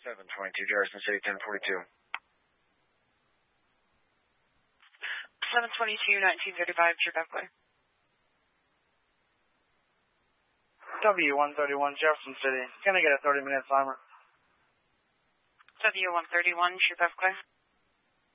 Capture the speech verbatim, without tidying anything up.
seven twenty-two, Jefferson City, ten forty-two. seven twenty-two, nineteen thirty-five, True Backway. W one thirty-one, Jefferson City. Can I get a thirty minute timer? W one thirty-one, True Backway.